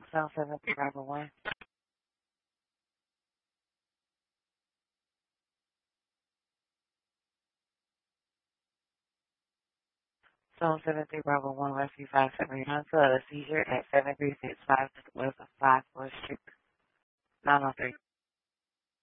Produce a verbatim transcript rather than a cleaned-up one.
Zone seven three Bravo one. Zone seven three Bravo one, Rescue five seven eight Hunter, a seizure at seven three six five West of five Fourth Street, nine oh three.